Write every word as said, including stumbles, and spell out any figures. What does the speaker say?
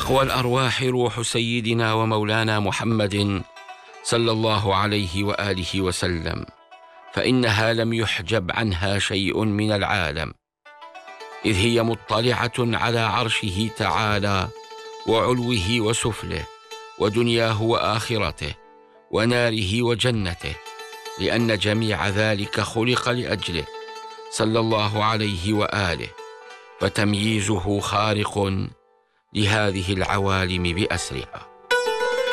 تقوى الأرواح روح سيدنا ومولانا محمد صلى الله عليه وآله وسلم، فإنها لم يحجب عنها شيء من العالم، إذ هي مطلعة على عرشه تعالى وعلوه وسفله ودنياه وآخرته وناره وجنته، لأن جميع ذلك خلق لأجله صلى الله عليه وآله، فتمييزه خارق لهذه العوالم بأسرها.